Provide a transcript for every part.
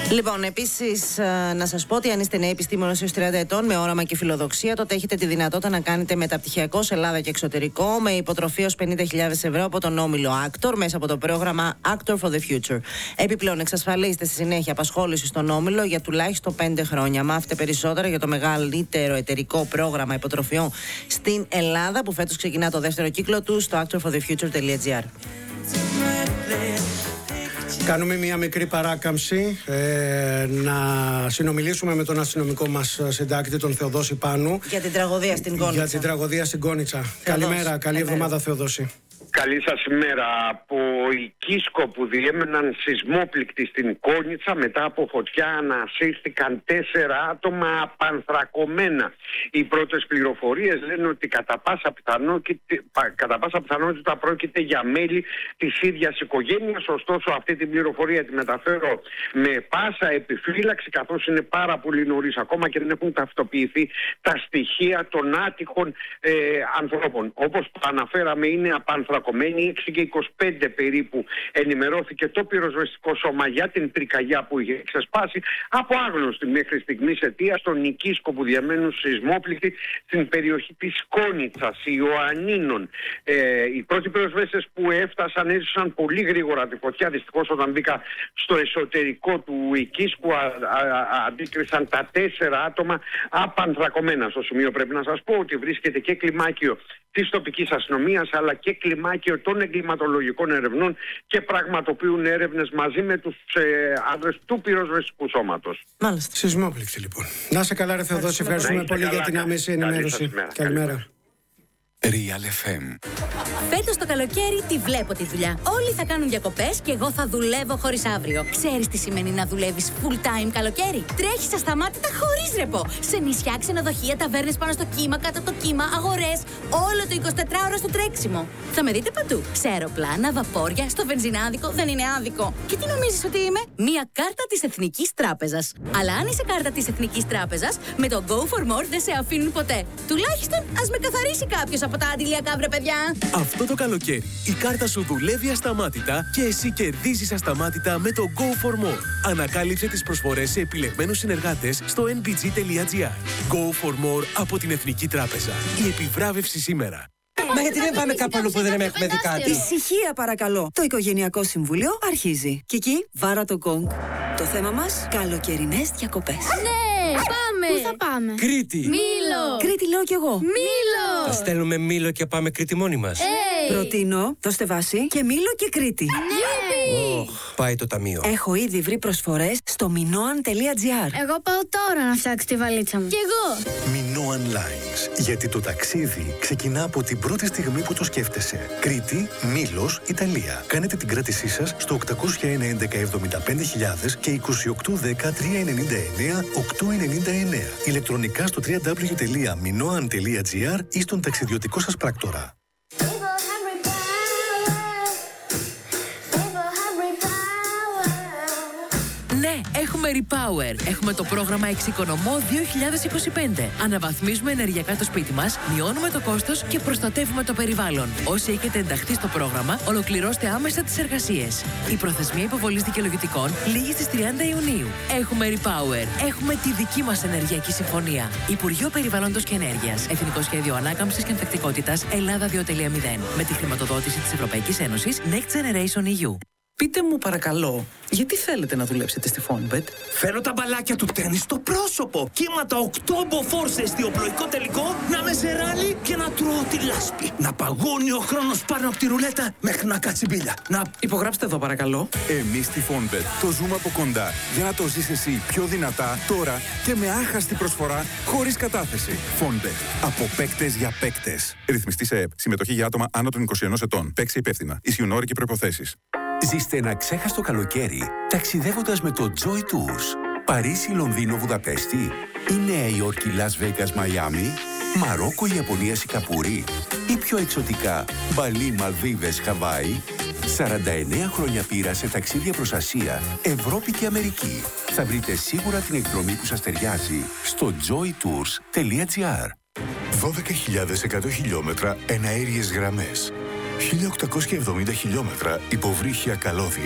Λοιπόν, επίσης, να σας πω ότι αν είστε νέοι επιστήμονες έως 30 ετών με όραμα και φιλοδοξία, τότε έχετε τη δυνατότητα να κάνετε μεταπτυχιακό σε Ελλάδα και εξωτερικό με υποτροφή ως 50.000 ευρώ από τον όμιλο Actor μέσα από το πρόγραμμα Actor for the Future. Επιπλέον, εξασφαλίστε στη συνέχεια απασχόληση στον όμιλο για τουλάχιστον 5 χρόνια. Μάθετε περισσότερα για το μεγαλύτερο εταιρικό πρόγραμμα υποτροφιών στην Ελλάδα που φέτος ξεκινά το δεύτερο κύκλο του στο actorforthefuture.gr. Κάνουμε μια μικρή παράκαμψη να συνομιλήσουμε με τον αστυνομικό μας συντάκτη, τον Θεοδόση Πάνου. Για την τραγωδία στην Κόνιτσα. Για την τραγωδία στην Κόνιτσα. Καλημέρα, καλή εβδομάδα Θεοδόση. Καλή σας ημέρα. Από Οικίσκο που διέμεναν σεισμόπληκτοι στην Κόνιτσα, μετά από φωτιά ανασύρθηκαν 4 άτομα απανθρακωμένα. Οι πρώτες πληροφορίες λένε ότι κατά πάσα πιθανότητα πρόκειται για μέλη της ίδιας οικογένειας. Ωστόσο αυτή την πληροφορία τη μεταφέρω με πάσα επιφύλαξη, καθώς είναι πάρα πολύ νωρίς ακόμα και δεν έχουν ταυτοποιηθεί τα στοιχεία των άτυχων ανθρώπων. Όπως αναφέραμε, είναι απανθρακωμένοι. 6 και 25 περίπου ενημερώθηκε το πυροσβεστικό σώμα για την πυρκαγιά που είχε ξεσπάσει από άγνωστη μέχρι στιγμής αιτία στον Οικίσκο που διαμένουν σεισμόπληκτοι στην περιοχή της Κόνιτσας, Ιωαννίνων. Οι πρώτοι πυροσβέστες που έφτασαν έζησαν πολύ γρήγορα τη φωτιά. Δυστυχώς όταν μπήκα στο εσωτερικό του Οικίσκου αντίκρισαν τα 4 άτομα απανθρακωμένα. Στο σημείο πρέπει να σας πω ότι βρίσκεται και κλιμάκιο της τοπικής αστυνομίας αλλά και κλιμάκιο των εγκληματολογικών ερευνών και πραγματοποιούν έρευνες μαζί με τους άντρες του πυροσβεστικού σώματος. Μάλιστα. Σεισμόπληκτη λοιπόν. Να σε καλά ρε Θεοδόση, ευχαριστούμε πολύ για την άμεση ενημέρωση. Καλημέρα. Real FM. Φέτος το καλοκαίρι τη βλέπω τη δουλειά. Όλοι θα κάνουν διακοπές και εγώ θα δουλεύω χωρίς αύριο. Ξέρεις τι σημαίνει να δουλεύεις full time καλοκαίρι? Τρέχεις ασταμάτητα χωρίς ρεπό. Σε νησιά, ξενοδοχεία, ταβέρνες πάνω στο κύμα, κάτω από το κύμα, αγορές. Όλο το 24ωρο στο τρέξιμο. Θα με δείτε παντού. Σε αεροπλάνα, βαπόρια, στο βενζινάδικο. Δεν είναι άδικο. Και τι νομίζεις ότι είμαι? Μία κάρτα της Εθνικής Τράπεζας. Αλλά αν είσαι κάρτα της Εθνικής Τράπεζας, με το Go for More δεν σε αφήνουν ποτέ. Τουλάχιστον ας με καθαρίσει κάποιος από τα αντιλιακά, βρε παιδιά. Αυτό το καλοκαίρι η κάρτα σου δουλεύει ασταμάτητα και εσύ κερδίζεις ασταμάτητα με το Go for More. Ανακάλυψε τις προσφορές σε επιλεγμένους συνεργάτες στο nbg.gr. Go for More από την Εθνική Τράπεζα. Η επιβράβευση σήμερα. Μα γιατί δεν πάμε κάπου αλλού που δεν έχουμε δει κάτι? Ησυχία παρακαλώ. Το Οικογενειακό Συμβούλιο αρχίζει. Κική, βάρα το γκονγκ. Το θέμα μας, καλοκαιρινές διακοπές. Ναι, πάμε! Πού θα πάμε? Κρήτη! Μήλο! Κρήτη λέω κι εγώ. Μήλο! Θα στέλνουμε Μήλο και πάμε Κρήτη μόνοι μας. Προτείνω, δώστε βάση και Μήλο και Κρήτη. Πάει το ταμείο. Έχω ήδη βρει προσφορές στο minoan.gr. Εγώ πάω τώρα να φτιάξω τη βαλίτσα μου. Κι εγώ! Minoan Lines. Γιατί το ταξίδι ξεκινά από την πρώτη στιγμή που το σκέφτεσαι. Κρήτη, Μήλος, Ιταλία. Κάνετε την κράτησή σας στο 801 11 75.000 και 2810 399 899. Ηλεκτρονικά στο www.minoan.gr ή στον ταξιδιωτικό σας πράκτορα. Ναι, έχουμε Repower. Έχουμε το πρόγραμμα Εξοικονομώ 2025. Αναβαθμίζουμε ενεργειακά το σπίτι μας, μειώνουμε το κόστος και προστατεύουμε το περιβάλλον. Όσοι έχετε ενταχθεί στο πρόγραμμα, ολοκληρώστε άμεσα τις εργασίες. Η προθεσμία υποβολής δικαιολογητικών λήγει στις 30 Ιουνίου. Έχουμε Repower. Έχουμε τη δική μας ενεργειακή συμφωνία. Υπουργείο Περιβάλλοντος και Ενέργειας. Εθνικό Σχέδιο Ανάκαμψης και Ανθεκτικότητας Ελλάδα 2.0. Με τη χρηματοδότηση της Ευρωπαϊκής Ένωσης Next Generation EU. Πείτε μου παρακαλώ, γιατί θέλετε να δουλέψετε στη Fonbet? Θέλω τα μπαλάκια του τέννις στο πρόσωπο. Κύματα 8 μποφόρ σε εστιοπλοϊκό τελικό, να με σε ράλι και να τρώω τη λάσπη. Να παγώνει ο χρόνος πάνω από τη ρουλέτα μέχρι να κάτσει μπίλια. Να υπογράψτε εδώ παρακαλώ. Εμείς στη Fonbet το ζούμε από κοντά για να το ζεις εσύ πιο δυνατά τώρα και με άχαστη προσφορά χωρίς κατάθεση. Fonbet. Από παίκτες για παίκτες. Ρυθμιστή σε ΕΠ. Συμμετοχή για άτομα άνω των 21 ετών. Παίξε υπεύθυνα. Ισχύουν όροι και προϋποθέσεις. Ζήστε ένα ξέχαστο καλοκαίρι ταξιδεύοντας με το Joy Tours. Παρίσι, Λονδίνο, Βουδαπέστη ή Νέα Υόρκη, Λας Βέγκας, Μαϊάμι, Μαρόκο, Ιαπωνία, Σιγκαπούρη ή πιο εξωτικά Μπαλί, Μαλδίβες, Χαβάη. 49 χρόνια πείρα σε ταξίδια προς Ασία, Ευρώπη και Αμερική. Θα βρείτε σίγουρα την εκδρομή που σας ταιριάζει στο joytours.gr. 12.100 χιλιόμετρα εναέριες γραμμές. 1.870 χιλιόμετρα υποβρύχια καλώδια.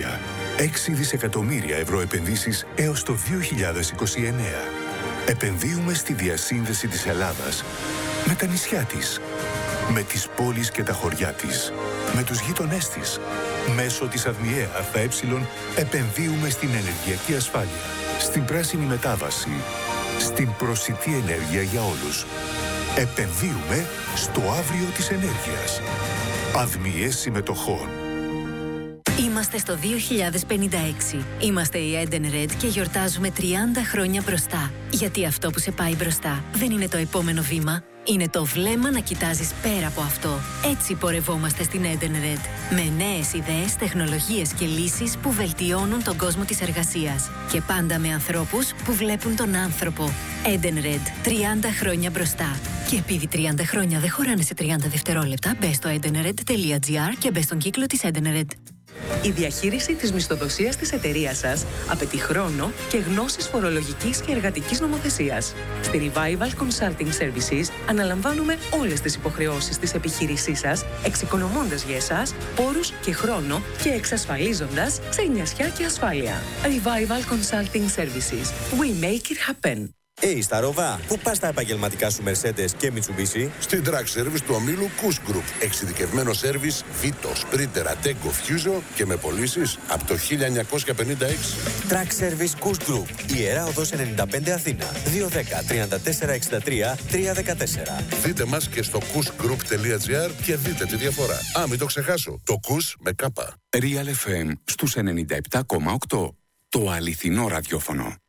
6 δισεκατομμύρια ευρώ επενδύσεις έως το 2029. Επενδύουμε στη διασύνδεση της Ελλάδας με τα νησιά της, με τις πόλεις και τα χωριά της, με τους γείτονές της. Μέσω της ΑΔΜΙΕ ΑΕ επενδύουμε στην ενεργειακή ασφάλεια, στην πράσινη μετάβαση, στην προσιτή ενέργεια για όλους. Επενδύουμε στο αύριο της ενέργειας. ΑΔΜΙΕ συμμετοχών. Είμαστε στο 2056. Είμαστε η Eden Red και γιορτάζουμε 30 χρόνια μπροστά. Γιατί αυτό που σε πάει μπροστά δεν είναι το επόμενο βήμα. Είναι το βλέμμα να κοιτάζεις πέρα από αυτό. Έτσι πορευόμαστε στην Eden Red. Με νέες ιδέες, τεχνολογίες και λύσεις που βελτιώνουν τον κόσμο της εργασίας. Και πάντα με ανθρώπους που βλέπουν τον άνθρωπο. Eden Red. 30 χρόνια μπροστά. Και επειδή 30 χρόνια δεν χωράνε σε 30 δευτερόλεπτα, μπες στο edenred.gr και μπες στον κύκλο της Eden Red. Η διαχείριση της μισθοδοσίας της εταιρείας σας απαιτεί χρόνο και γνώσεις φορολογικής και εργατικής νομοθεσίας. Στη Revival Consulting Services αναλαμβάνουμε όλες τις υποχρεώσεις της επιχείρησής σας, εξοικονομώντας για εσάς πόρους και χρόνο και εξασφαλίζοντας ξενιασιά και ασφάλεια. Revival Consulting Services. We make it happen. Σταρόβα, πού πας τα επαγγελματικά σου Mercedes και Mitsubishi? Στην Track Service του ομίλου Kuss Group. Εξειδικευμένο σέρβις Vito, Sprinter, Ateco, Fuso και με πωλήσεις από το 1956. Track Service Kuss Group. Ιερά Οδός 95 Αθήνα. 210 34 63 314. Δείτε μας και στο kussgroup.gr και δείτε τη διαφορά. Μην το ξεχάσω. Το Kuss με κάπα. Real FM στους 97,8. Το αληθινό ραδιόφωνο.